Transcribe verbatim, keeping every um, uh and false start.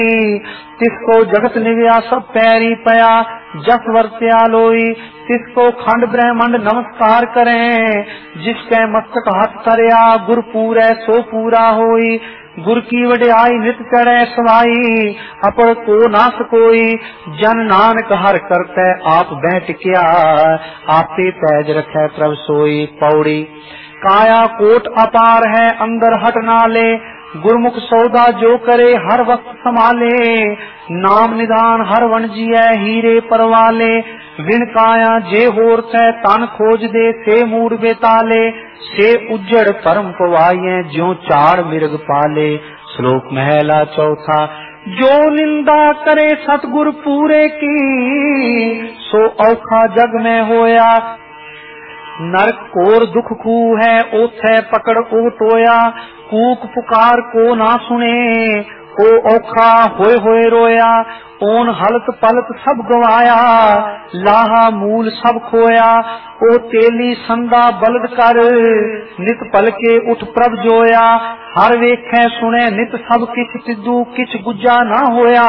तिसको जगत निव्या सब पैरी पया, जस वर्त्या लोई तिसको खंड ब्रह्मंड नमस्कार करें। जिसके मस्तक हाथ तरया गुर पूरै सो पूरा होई, गुर की वड्याई नित चढ़े सवाई, अपड़ को नास कोई। जन नानक हर करते आप बैठ किया, आपे पैज रखे प्रभ सोई। पौड़ी काया कोट अपार है अंदर हट ना ले, गुरमुख सौदा जो करे हर वक्त संभाले। नाम निदान हर वन जिये हीरे परवाले, विन काया जे होर थे तन खोज दे से मूड बेताले। से उज्जड़ परम पवाये ज्यों चार मिर्ग पाले। श्लोक महला चौथा। जो निंदा करे सतगुर पूरे की, सो औखा जग में होया। नरक कोर दुख खू है ओथे पकड़ ओ टोया, कूक पुकार को ना सुने ओ औखा होए होए रोया। ओन हलत पलत सब गवाया, लाहा मूल सब खोया। ओ तेली संदा बलद कर, नित पल के उठ प्रभ जोया। हर वेखे सुने नित सब किछ तिदू किछ गुज्जा ना होया।